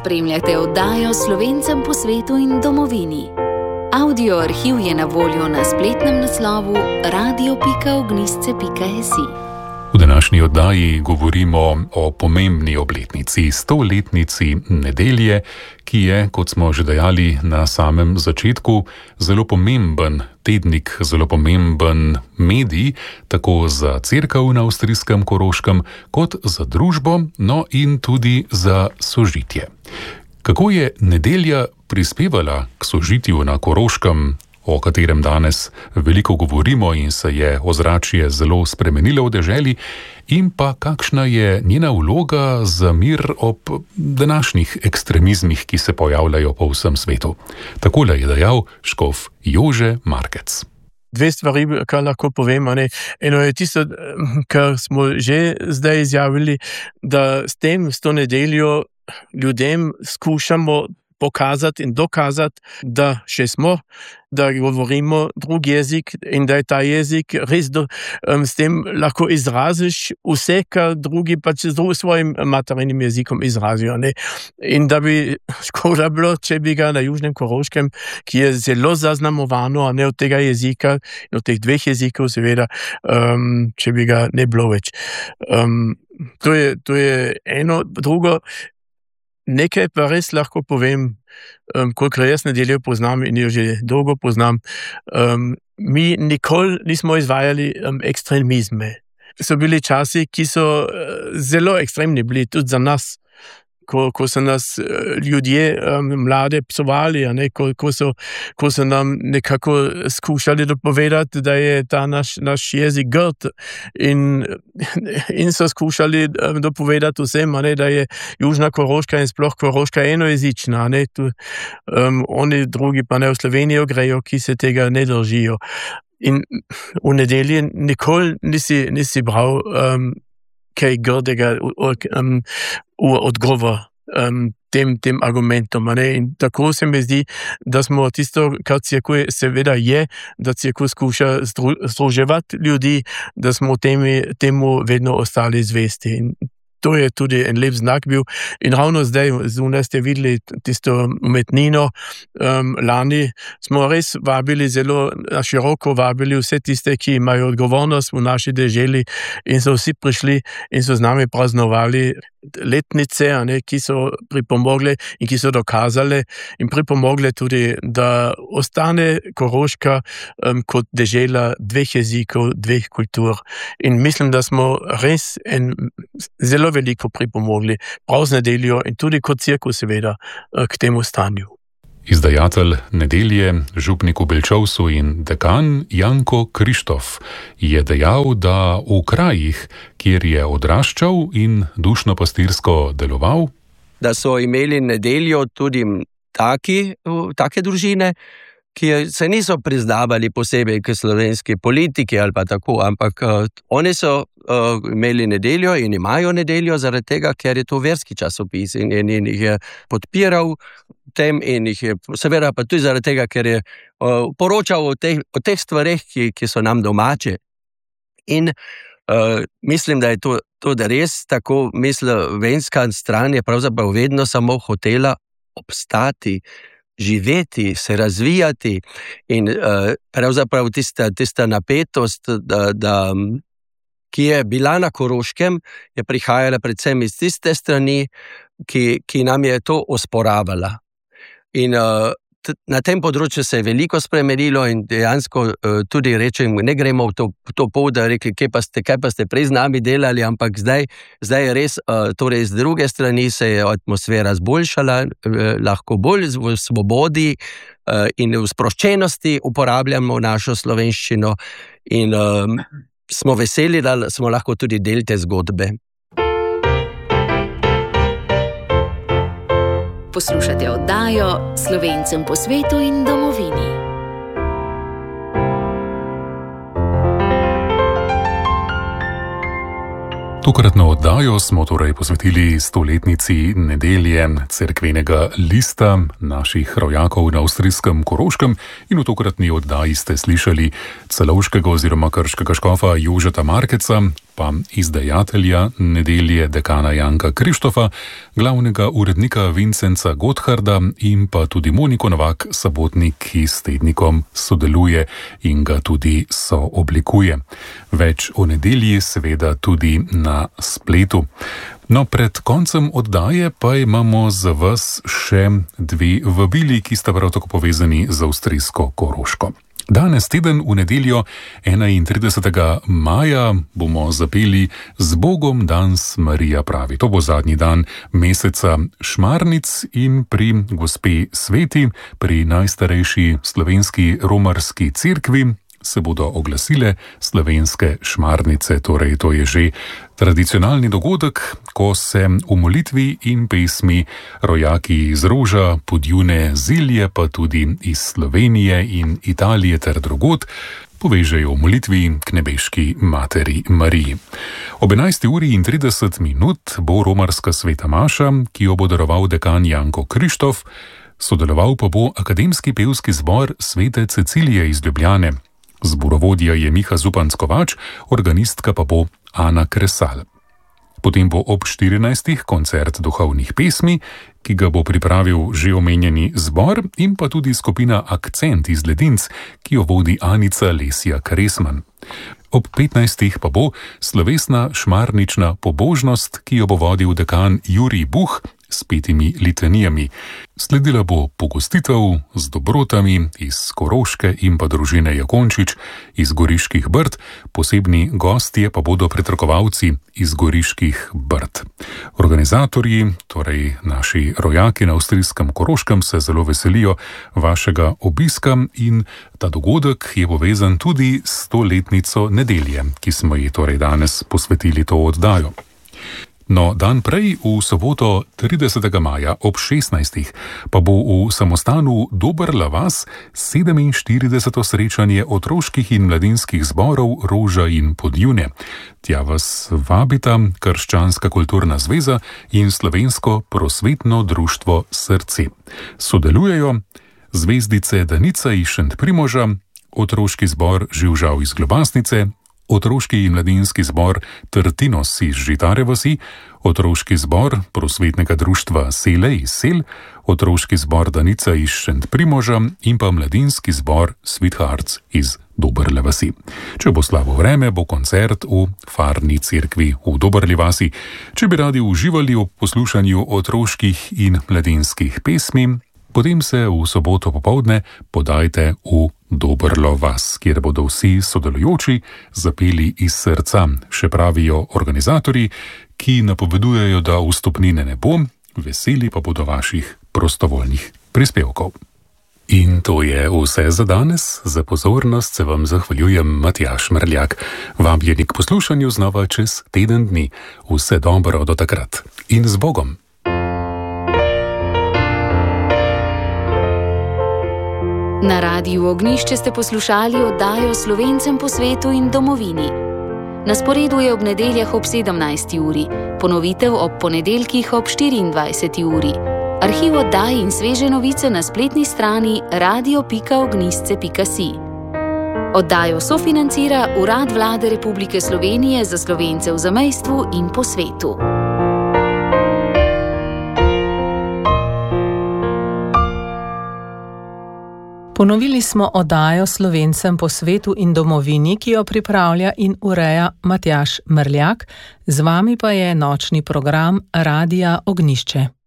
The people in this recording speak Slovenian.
Spremljate oddajo Slovencem po svetu in domovini. Audio arhiv je na voljo na spletnem naslovu radio.ognisce.si. V današnji oddaji govorimo o pomembni obletnici, 100-letnici nedelje, ki je, kot smo že dejali na samem začetku, zelo pomemben tednik, zelo pomemben medij, tako za cerkev na avstrijskem Koroškem, kot za družbo, no in tudi za sožitje. Kako je nedelja prispevala k sožitju na Koroškem, o katerem danes veliko govorimo in se je ozračje zelo spremenilo v deželi, in pa kakšna je njena vloga za mir ob današnjih ekstremizmih, ki se pojavljajo po vsem svetu. Takole je dejal škof Jože Markec. Dve stvari, kar lahko povem. Eno je tisto, kar smo že zdaj izjavili, da s to nedeljo ljudem skušamo pokazati in dokazati, da še smo, da govorimo drug jezik in da je ta jezik res s tem lahko izraziš vse, kar drugi pač z svojim materinim jezikom izrazijo. In da bi škoda bilo, če bi ga na Južnem Koroškem, ki je zelo zaznamovano, ne od tega jezika, od teh dveh jezikov seveda, če bi ga ne bilo več. To je eno. Drugo, nekaj pa res lahko povem, kolikor jaz nedeljo poznam in jo že dolgo poznam, mi nikoli nismo izvajali ekstremizme. So bili časi, ki so zelo ekstremni bili tudi za nas, ko so nas ljudje mlade psovali, ko so nam nekako skušali dopovedati, da je ta naš jezik grd in so skušali dopovedati vsem, da je Južna Koroška in sploh Koroška enojezična. Oni drugi pa ne v Slovenijo grejo, ki se tega ne držijo. In v nedelji nikoli nisi bral kaj grdega odgovor tem argumentom. In tako se mi zdi, da smo tisto, kar cerkev seveda je, da cerkev skuša združevati ljudi, da smo temu vedno ostali zvesti. In to je tudi en lep znak bil. In ravno zdaj, zunaj ste videli tisto umetnino, lani smo res vabili, zelo široko vabili vse tiste, ki imajo odgovornost v naši deželi, in so vsi prišli in so z nami praznovali letnice, ki so pripomogle in ki so dokazale in pripomogle tudi, da ostane Koroška kot dežela dveh jezikov, dveh kultur. In mislim, da smo res zelo veliko pripomogli prav z nedeljo in tudi kot cerkev seveda k temu stanju. Izdajatelj Nedelje, župnik v Belčevcu in dekan Janko Krištof je dejal, da v krajih, kjer je odraščal in dušno-pastirsko deloval, da so imeli nedeljo tudi take družine, ki se niso priznavali posebej k slovenski politiki ali pa tako, ampak oni so imeli nedeljo in imajo nedeljo zaradi tega, ker je to verski časopis in jih je podpiral tem in jih je seveda pa tudi zaradi tega, ker je poročal o teh stvareh, ki so nam domače. In mislim, da je to da res tako, slovenska stran je pravzaprav vedno samo hotela obstati, živeti, se razvijati in pravzaprav tista napetost, ki je bila na Koroškem, je prihajala predvsem iz tiste strani, ki nam je to osporavala. In na tem področju se je veliko spremenilo in dejansko tudi rečem, ne gremo v to pot, da rekli, kaj pa ste prej z nami delali, ampak zdaj je res, torej z druge strani se je atmosfera zboljšala, lahko bolj v svobodi in v sproščenosti uporabljamo našo slovenščino in smo veseli, da smo lahko tudi del te zgodbe. Poslušate oddajo Slovencem po svetu in domovini. Tokratno oddajo smo torej posvetili 100-letnici nedelje cerkvenega lista naših rojakov na avstrijskem Koroškem in v tokratni oddaji ste slišali celovškega oziroma krškega škofa Jožeta Markeca, pa izdajatelja Nedelje dekana Janka Krištofa, glavnega urednika Vincenca Gotharda in pa tudi Moniko Novak, Sobotnik, ki s tednikom sodeluje in ga tudi sooblikuje. Več o nedelji seveda tudi na spletu. No, pred koncem oddaje pa imamo za vas še dve vabili, ki sta prav tako povezani z avstrijsko Koroško. Danes teden v nedeljo 31. maja bomo zapeli Z Bogom dans Marija pravi. To bo zadnji dan meseca Šmarnic in pri gospe Sveti, pri najstarejši slovenski romarski cerkvi, se bodo oglasile slovenske šmarnice, torej to je že tradicionalni dogodek, ko se v molitvi in pesmi rojaki iz Roža, Podjune, Zilje, pa tudi iz Slovenije in Italije ter drugod povežejo v molitvi k nebeški materi Mariji. Ob 11:30 bo romarska sveta maša, ki jo bo daroval dekan Janko Krištof, sodeloval pa bo akademski pevski zbor Svete Cecilije iz Ljubljane. Zborovodja je Miha Zupanc-Kovač, organistka pa bo Ana Kresal. Potem bo ob 14. koncert duhovnih pesmi, ki ga bo pripravil že omenjeni zbor in pa tudi skupina Akcent iz Ledinc, ki jo vodi Anica Lesja Kresman. Ob 15. pa bo slovesna šmarnična pobožnost, ki jo bo vodil dekan Jurij Buh s 5 litanijami. Sledila bo pogostitev z dobrotami iz Koroške in pa družine Jakončič iz Goriških Brd, posebni gostje pa bodo pretrakovalci iz Goriških Brd. Organizatorji, torej naši rojaki na avstrijskem Koroškem, se zelo veselijo vašega obiska in ta dogodek je povezan tudi s 100-letnico nedelje, ki smo ji torej danes posvetili to oddajo. No, dan prej, v soboto 30. maja ob 16. pa bo v samostanu Dobrla vas 47. srečanje otroških in mladinskih zborov Roža in Podjune. Tja vas vabita Krščanska kulturna zveza in Slovensko prosvetno društvo Srce. Sodelujejo zvezdice Danica iz Šentprimoža, otroški zbor Živžav iz Globasnice, otroški in mladinski zbor Trtinos iz Žitare vasi, otroški zbor prosvetnega društva Sele iz Sel, otroški zbor Danica iz Šentprimoža in pa mladinski zbor Sweethearts iz Dobrle vasi. Če bo slabo vreme, bo koncert v Farni cerkvi v Dobrli vasi. Če bi radi uživali v poslušanju otroških in mladinskih pesmi, potem se v soboto popoldne podajte v Dobrlo vas, kjer bodo vsi sodelujoči zapeli iz srca, še pravijo organizatorji, ki napovedujejo, da vstopnine ne bo, veseli pa bodo vaših prostovoljnih prispevkov. In to je vse za danes. Za pozornost se vam zahvaljujem, Matjaž Mrljak. Vabljeni k poslušanju znova čez teden dni. Vse dobro do takrat. In z Bogom! Na Radiu Ognjišče ste poslušali oddajo Slovencem po svetu in domovini. Na sporedu je ob nedeljah ob 17. uri, ponovitev ob ponedeljkih ob 24. uri. Arhiv oddaj in sveže novice na spletni strani radio.ognjisce.si. Oddajo sofinancira Urad Vlade Republike Slovenije za Slovence v zamejstvu in po svetu. Ponovili smo oddajo Slovencem po svetu in domovini, ki jo pripravlja in ureja Matjaž Mrljak, z vami pa je nočni program Radia Ognjišče.